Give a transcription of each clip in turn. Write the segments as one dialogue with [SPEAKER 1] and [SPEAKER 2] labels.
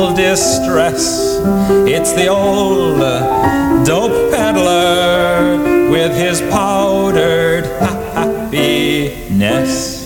[SPEAKER 1] distress. It's the old dope peddler with his powdered happiness.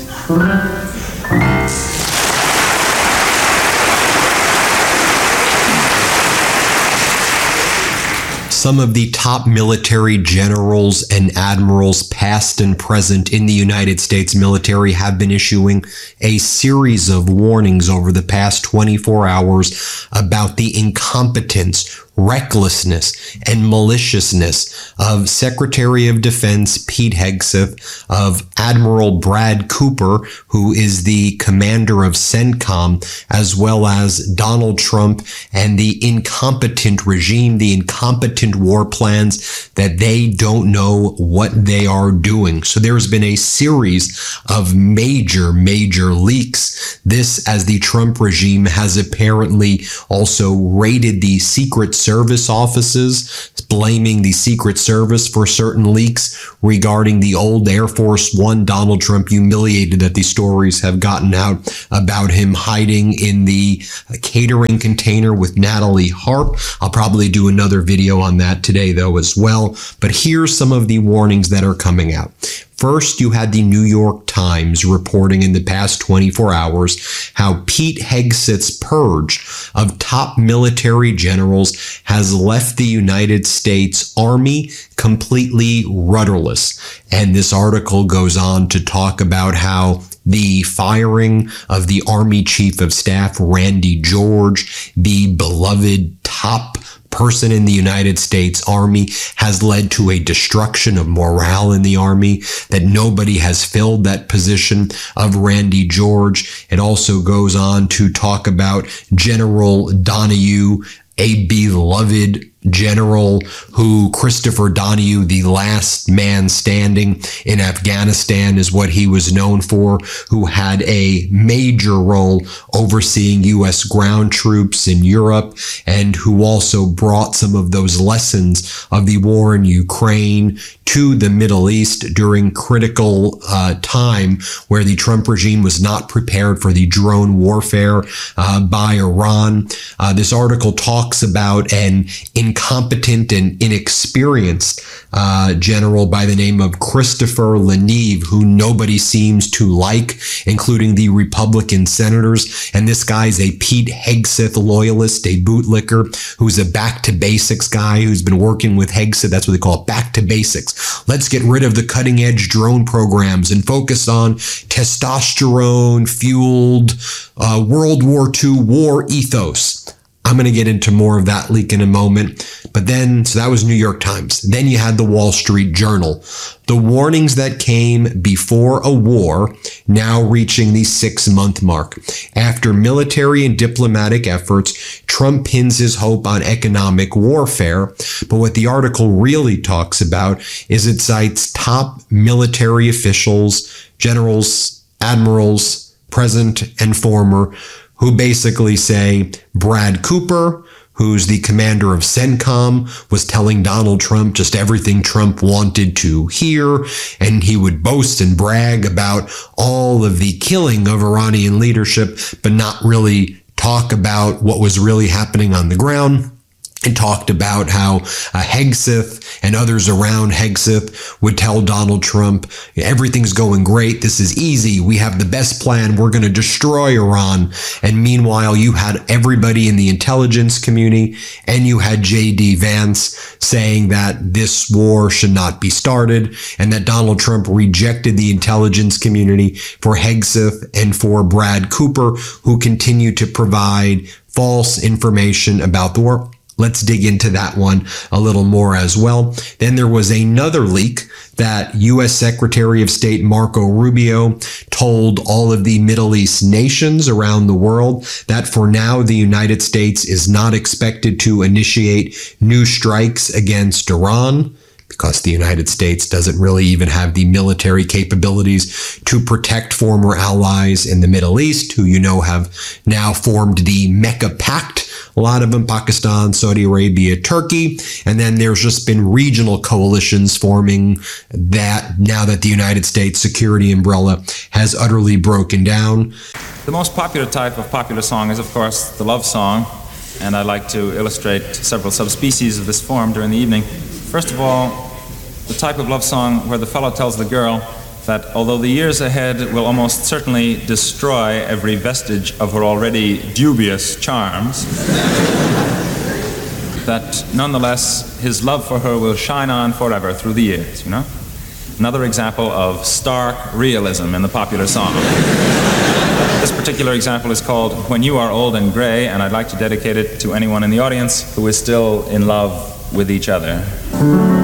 [SPEAKER 2] Some of the top military generals and admirals, past and present, in the United States military have been issuing a series of warnings over the past 24 hours about the incompetence, recklessness, and maliciousness of Secretary of Defense Pete Hegseth, of Admiral Brad Cooper, who is the commander of CENTCOM, as well as Donald Trump and the incompetent regime, the incompetent war plans that they don't know what they are doing. So there's been a series of major leaks. This, as the Trump regime has apparently also raided the Secret Service offices, blaming the Secret Service for certain leaks regarding the old Air Force One. Donald Trump humiliated that these stories have gotten out about him hiding in the catering container with Natalie Harp. I'll probably do another video on that today, though, as well. But here's some of the warnings that are coming out. First, you had the New York Times reporting in the past 24 hours how Pete Hegseth's purge of top military generals has left the United States Army completely rudderless. And this article goes on to talk about how the firing of the Army Chief of Staff, Randy George, the beloved top person in the United States Army, has led to a destruction of morale in the Army, that nobody has filled that position of Randy George. It also goes on to talk about General Donahue, a beloved general who, Christopher Donahue, the last man standing in Afghanistan is what he was known for, who had a major role overseeing U.S. ground troops in Europe, and who also brought some of those lessons of the war in Ukraine to the Middle East during critical time where the Trump regime was not prepared for the drone warfare by Iran. This article talks about an incompetent and inexperienced general by the name of Christopher Leneve, who nobody seems to like, including the Republican senators. And this guy's a Pete Hegseth loyalist, a bootlicker, who's a back to basics guy who's been working with Hegseth. That's what they call it, back to basics. Let's get rid of the cutting edge drone programs and focus on testosterone fueled World War II war ethos. I'm going to get into more of that leak in a moment. But then, so that was New York Times. Then you had the Wall Street Journal. The warnings that came before a war now reaching the 6-month mark. After military and diplomatic efforts, Trump pins his hope on economic warfare. But what the article really talks about is it cites top military officials, generals, admirals, present and former, who basically say Brad Cooper, who's the commander of CENTCOM, was telling Donald Trump just everything Trump wanted to hear, and he would boast and brag about all of the killing of Iranian leadership, but not really talk about what was really happening on the ground. And talked about how Hegseth and others around Hegseth would tell Donald Trump, everything's going great, this is easy, we have the best plan, we're going to destroy Iran. And meanwhile, you had everybody in the intelligence community and you had J.D. Vance saying that this war should not be started, and that Donald Trump rejected the intelligence community for Hegseth and for Brad Cooper, who continue to provide false information about the war. Let's dig into that one a little more as well. Then there was another leak that U.S. Secretary of State Marco Rubio told all of the Middle East nations around the world that for now the United States is not expected to initiate new strikes against Iran, because the United States doesn't really even have the military capabilities to protect former allies in the Middle East, who you know have now formed the Mecca Pact. A lot of them, Pakistan, Saudi Arabia, Turkey. And then there's just been regional coalitions forming that now that the United States security umbrella has utterly broken down.
[SPEAKER 1] The most popular type of popular song is, of course, the love song. and I'd like to illustrate several subspecies of this form during the evening. First of all, the type of love song where the fellow tells the girl that although the years ahead will almost certainly destroy every vestige of her already dubious charms, that nonetheless his love for her will shine on forever through the years, you know? Another example of stark realism in the popular song. This particular example is called When You Are Old and Gray, and I'd like to dedicate it to anyone in the audience who is still in love with each other.